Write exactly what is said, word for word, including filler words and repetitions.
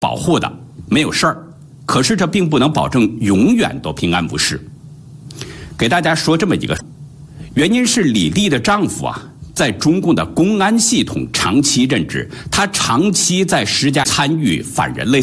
保护的，没有事儿。可是这并不能保证永远都平安无事。给大家说这么一个，原因是李丽的丈夫啊，在中共的公安系统长期任职，他长期在施加参与反人类